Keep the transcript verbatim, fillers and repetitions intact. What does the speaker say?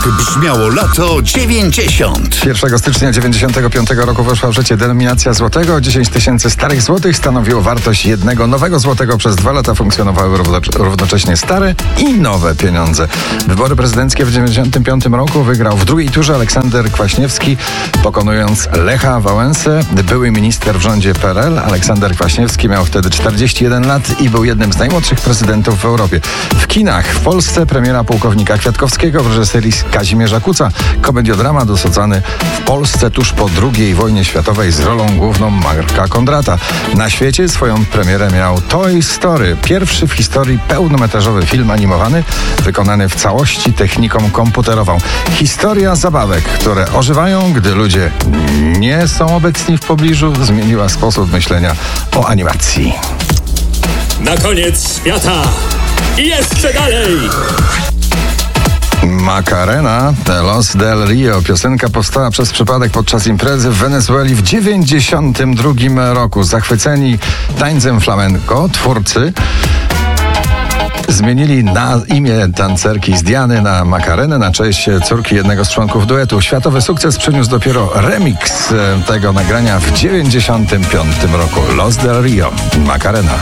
Tak brzmiało lato dziewięćdziesiąt. pierwszego stycznia dziewięćdziesiątego piątego roku weszła w życie denominacja złotego. dziesięć tysięcy starych złotych stanowiło wartość jednego nowego złotego. Przez dwa lata funkcjonowały równocześnie stare i nowe pieniądze. Wybory prezydenckie w dziewięćdziesiątym piątym roku wygrał w drugiej turze Aleksander Kwaśniewski, pokonując Lecha Wałęsę. Były minister w rządzie P R L Aleksander Kwaśniewski miał wtedy czterdzieści jeden lat i był jednym z najmłodszych prezydentów w Europie. W kinach w Polsce premiera Pułkownika Kwiatkowskiego w reżyserii Kazimierza Kuca. Komediodramat osadzony w Polsce tuż po drugiej wojnie światowej z rolą główną Marka Kondrata. Na świecie swoją premierę miał Toy Story, pierwszy w historii pełnometrażowy film animowany, wykonany w całości techniką komputerową. Historia zabawek, które ożywają, gdy ludzie nie są obecni w pobliżu, zmieniła sposób myślenia o animacji. Na koniec świata i jeszcze dalej! Macarena, Los del Rio. Piosenka powstała przez przypadek podczas imprezy w Wenezueli w dziewięćdziesiątym drugim roku. Zachwyceni tańcem flamenco twórcy zmienili na imię tancerki z Diany na Macarenę na cześć córki jednego z członków duetu. Światowy sukces przyniósł dopiero remix tego nagrania w dziewięćdziesiątym piątym roku. Los del Rio, Macarena.